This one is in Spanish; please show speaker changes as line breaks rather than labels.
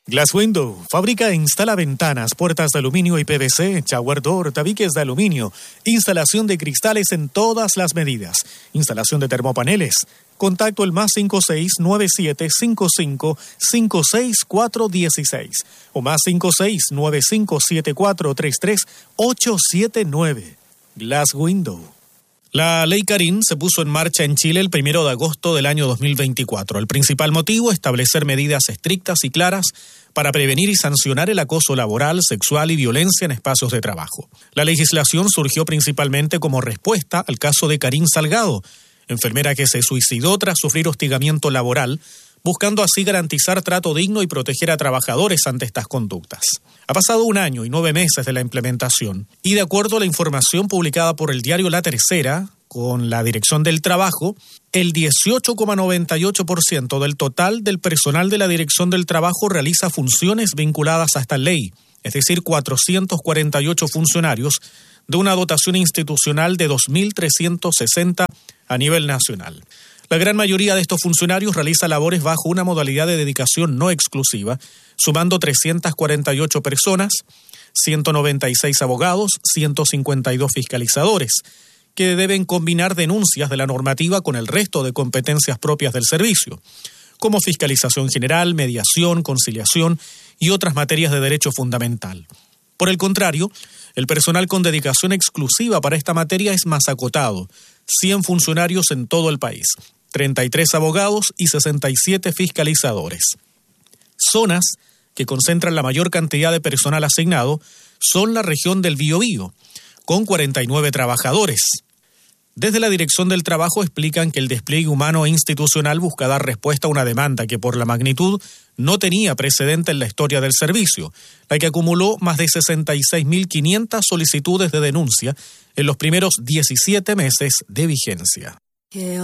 Glass Window fabrica e instala ventanas, puertas de aluminio y PVC, shower door, tabiques de aluminio, instalación de cristales en todas las medidas, instalación de termopaneles. Contacto el +56 9755 56416 o +56 9574 879. Glass Window. La Ley Carín se puso en marcha en Chile el 1 de agosto del año 2024. El principal motivo, establecer medidas estrictas y claras para prevenir y sancionar el acoso laboral, sexual y violencia en espacios de trabajo. La legislación surgió principalmente como respuesta al caso de Karin Salgado, enfermera que se suicidó tras sufrir hostigamiento laboral, buscando así garantizar trato digno y proteger a trabajadores ante estas conductas. Ha pasado 1 año y 9 meses de la implementación y de acuerdo a la información publicada por el diario La Tercera, con la Dirección del Trabajo, el 18,98% del total del personal de la Dirección del Trabajo realiza funciones vinculadas a esta ley, es decir, 448 funcionarios de una dotación institucional de 2.360 a nivel nacional. La gran mayoría de estos funcionarios realiza labores bajo una modalidad de dedicación no exclusiva, sumando 348 personas, 196 abogados, 152 fiscalizadores, que deben combinar denuncias de la normativa con el resto de competencias propias del servicio, como fiscalización general, mediación, conciliación y otras materias de derecho fundamental. Por el contrario, el personal con dedicación exclusiva para esta materia es más acotado, 100 funcionarios en todo el país, 33 abogados y 67 fiscalizadores. Zonas que concentran la mayor cantidad de personal asignado son la región del Biobío, con 49 trabajadores. Desde la Dirección del Trabajo explican que el despliegue humano e institucional busca dar respuesta a una demanda que por la magnitud no tenía precedente en la historia del servicio, la que acumuló más de 66.500 solicitudes de denuncia en los primeros 17 meses de vigencia.